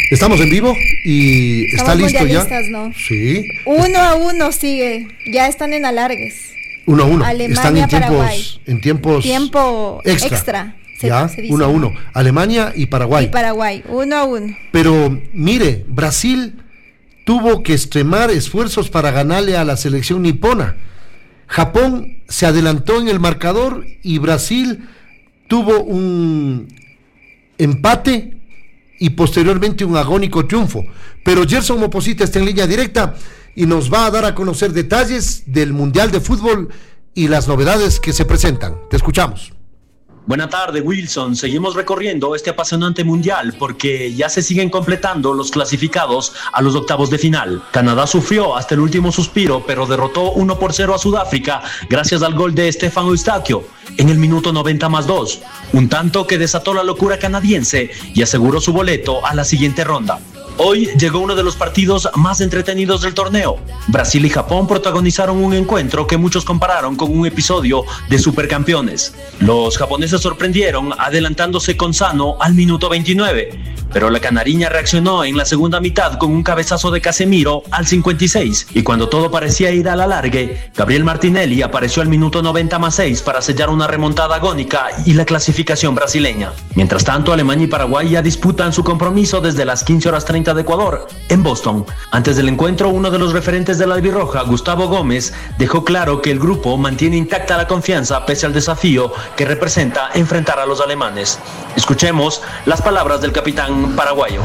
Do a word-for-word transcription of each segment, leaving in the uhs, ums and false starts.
Estamos en vivo y está Estamos listo ya. ¿No? Sí. Uno a uno sigue. Ya están en alargues. Uno a uno. Alemania, están en Paraguay. tiempos, en tiempos Tiempo extra. extra. Se, ya, se dice, uno a uno. ¿no? Alemania y Paraguay. Y Paraguay, uno a uno. Pero mire, Brasil tuvo que extremar esfuerzos para ganarle a la selección nipona. Japón se adelantó en el marcador y Brasil tuvo un empate y posteriormente un agónico triunfo. Pero Gerson Moposita está en línea directa y nos va a dar a conocer detalles del Mundial de Fútbol y las novedades que se presentan. Te escuchamos. Buenas tardes, Wilson. Seguimos recorriendo este apasionante mundial porque ya se siguen completando los clasificados a los octavos de final. Canadá sufrió hasta el último suspiro, pero derrotó uno por cero a Sudáfrica gracias al gol de Stefan Eustáquio en el minuto noventa más dos. Un tanto que desató la locura canadiense y aseguró su boleto a la siguiente ronda. Hoy llegó uno de los partidos más entretenidos del torneo. Brasil y Japón protagonizaron un encuentro que muchos compararon con un episodio de Supercampeones. Los japoneses sorprendieron adelantándose con Sano al minuto veintinueve, pero la canariña reaccionó en la segunda mitad con un cabezazo de Casemiro al cincuenta y seis, y cuando todo parecía ir a la largue, Gabriel Martinelli apareció al minuto noventa más seis para sellar una remontada agónica y la clasificación brasileña. Mientras tanto, Alemania y Paraguay ya disputan su compromiso desde las quince horas treinta de Ecuador, en Boston. Antes del encuentro, uno de los referentes de la albirroja, Gustavo Gómez, dejó claro que el grupo mantiene intacta la confianza pese al desafío que representa enfrentar a los alemanes. Escuchemos las palabras del capitán paraguayo.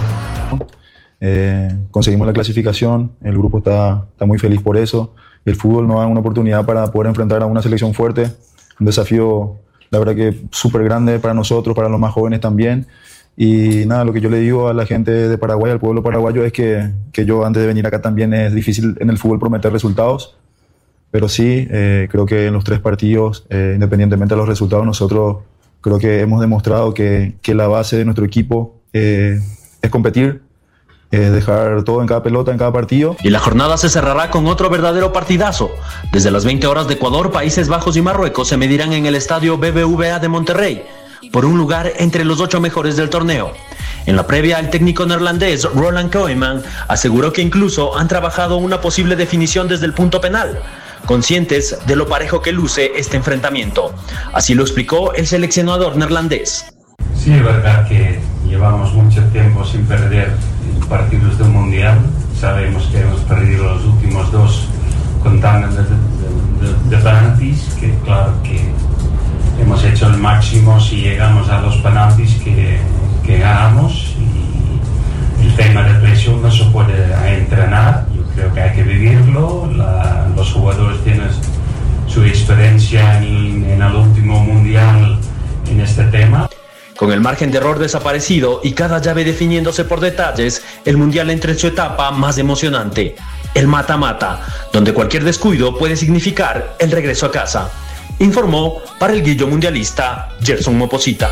Eh, conseguimos la clasificación, el grupo está, está muy feliz por eso. El fútbol nos da una oportunidad para poder enfrentar a una selección fuerte, un desafío, la verdad que súper grande para nosotros, para los más jóvenes también. Y nada, lo que yo le digo a la gente de Paraguay, al pueblo paraguayo, es que, que yo antes de venir acá también es difícil en el fútbol prometer resultados, pero sí, eh, creo que en los tres partidos, eh, independientemente de los resultados, nosotros creo que hemos demostrado que, que la base de nuestro equipo eh, es competir, eh, dejar todo en cada pelota, en cada partido. Y la jornada se cerrará con otro verdadero partidazo. Desde las veinte horas de Ecuador, Países Bajos y Marruecos se medirán en el estadio B B V A de Monterrey por un lugar entre los ocho mejores del torneo. En la previa, el técnico neerlandés Roland Koeman aseguró que incluso han trabajado una posible definición desde el punto penal, conscientes de lo parejo que luce este enfrentamiento. Así lo explicó el seleccionador neerlandés. Sí, es verdad que llevamos mucho tiempo sin perder partidos del Mundial. Sabemos que hemos perdido los últimos dos contando de, de, de, de penaltis, que claro que hemos hecho el máximo si llegamos a los penaltis que, que ganamos, y el tema de presión no se puede entrenar, yo creo que hay que vivirlo. La, los jugadores tienen su experiencia en, en el último mundial en este tema. Con el margen de error desaparecido y cada llave definiéndose por detalles, el mundial entra en su etapa más emocionante, el mata-mata, donde cualquier descuido puede significar el regreso a casa. Informó para el Guillo Mundialista Gerson Moposita.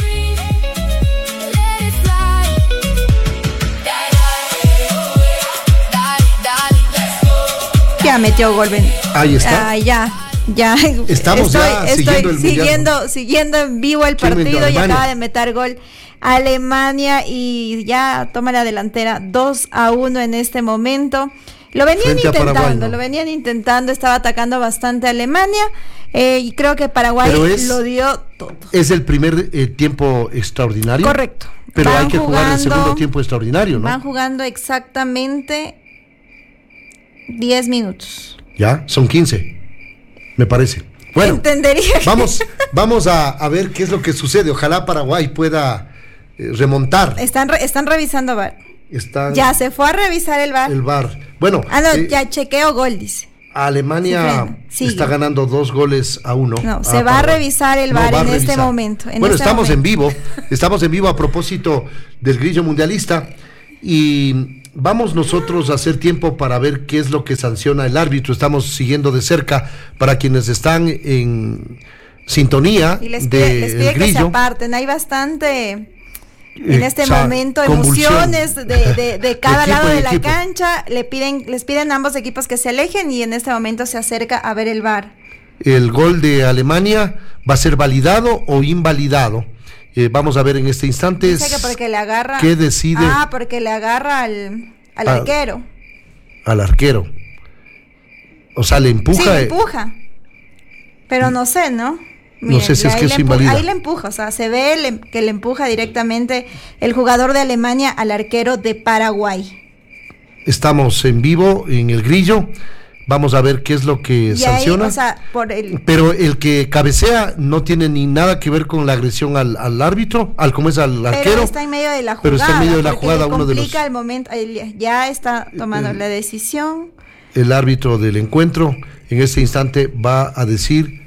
Ya metió gol, Ben. Ahí está. Ah, ya, ya. Estamos estoy, ya estoy siguiendo el siguiendo, mundial. siguiendo en vivo el ¿Quién metió? partido y Alemania. acaba de meter gol Alemania y ya toma la delantera dos a uno en este momento. Lo venían Frente a intentando, Paraguay, ¿no? lo venían intentando, estaba atacando bastante a Alemania, eh, y creo que Paraguay es, lo dio todo. Es el primer eh, tiempo extraordinario. Correcto. Pero Van hay que jugar el jugando- segundo tiempo extraordinario, ¿no? Van jugando exactamente diez minutos. Ya, son quince, me parece. Bueno, Entendería que- vamos, vamos a, a ver qué es lo que sucede. Ojalá Paraguay pueda eh, remontar. Están, re- están revisando V A R. Están Ya se fue a revisar el V A R. el V A R. Bueno, Ah, no, eh, ya chequeo gol, dice. Alemania Sí, sigue. está ganando dos goles a uno. No, a se va a Paraguay. revisar el V A R va a en este revisar. momento, en bueno, este estamos momento. en vivo. Estamos en vivo a propósito del Grillo Mundialista. Y vamos nosotros a hacer tiempo para ver qué es lo que sanciona el árbitro. Estamos siguiendo de cerca para quienes están en sintonía Y les pide, les del pide que se Grillo. aparten. Hay bastante en este Eh, o sea, momento convulsión. emociones de, de, de cada Equipo lado y de la equipo. cancha. Le piden, les piden a ambos equipos que se alejen y en este momento se acerca a ver el V A R. El gol de Alemania va a ser validado o invalidado. Eh, vamos a ver en este instante. Dice que porque le agarra. ¿Qué decide? Ah, porque le agarra al, al a, arquero. Al arquero. O sea, le empuja. Sí, le empuja. Pero no sé, ¿no? Miren, no sé si es que eso invalida. Ahí le empuja, o sea, se ve le, que le empuja directamente el jugador de Alemania al arquero de Paraguay. Estamos en vivo en el Grillo. Vamos a ver qué es lo que y sanciona. Ahí, o sea, por el... Pero el que cabecea no tiene ni nada que ver con la agresión al, al árbitro, al como es al arquero. Pero está en medio de la jugada. Pero está en medio de la jugada uno de los. El momento, ya está tomando el, la decisión. El árbitro del encuentro en este instante va a decir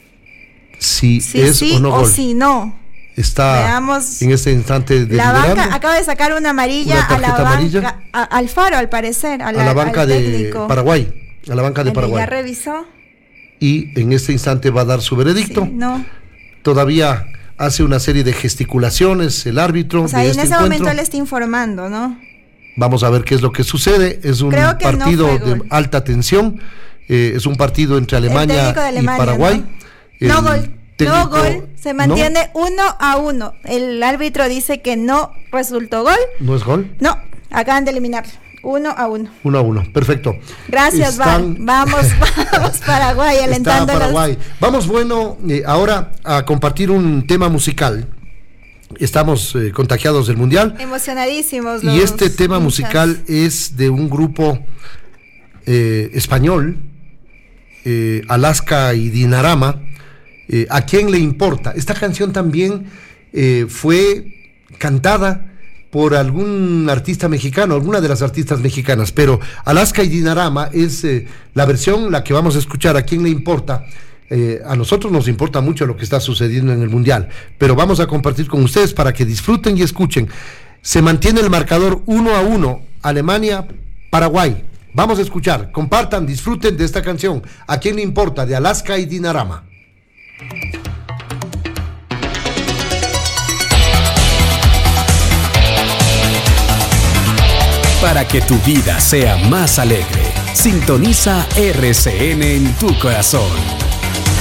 si sí, es sí, o no o gol. si no. Está Veamos, en este instante la banca acaba de sacar una amarilla una a la banca, amarilla, a, al Faro al parecer, a la, a la banca al de técnico. Paraguay, a la banca de Paraguay. Ya revisó. Y en este instante va a dar su veredicto. Sí, no. Todavía hace una serie de gesticulaciones el árbitro. O sea, de en este ese encuentro. momento él está informando, ¿no? Vamos a ver qué es lo que sucede. Es un partido no de alta tensión. Eh, es un partido entre Alemania, Alemania y Paraguay. No, no gol. Técnico, no gol. Se mantiene ¿no? uno a uno. El árbitro dice que no resultó gol. ¿No es gol? No, acaban de eliminarlo. Uno a uno. Uno a uno, perfecto. Gracias, Están... Val. Vamos, vamos Paraguay, alentando Está Paraguay. Vamos, bueno, eh, ahora a compartir un tema musical. Estamos eh, contagiados del Mundial. Emocionadísimos. Y este tema hinchas. musical es de un grupo eh, español, eh, Alaska y Dinarama. Eh, ¿A quién le importa? Esta canción también eh, fue cantada por algún artista mexicano, alguna de las artistas mexicanas, pero Alaska y Dinarama es eh, la versión, la que vamos a escuchar. ¿A quién le importa? Eh, a nosotros nos importa mucho lo que está sucediendo en el Mundial, pero vamos a compartir con ustedes para que disfruten y escuchen. Se mantiene el marcador uno a uno, Alemania, Paraguay. Vamos a escuchar, compartan, disfruten de esta canción. ¿A quién le importa? De Alaska y Dinarama. Para que tu vida sea más alegre, sintoniza R C N en tu corazón.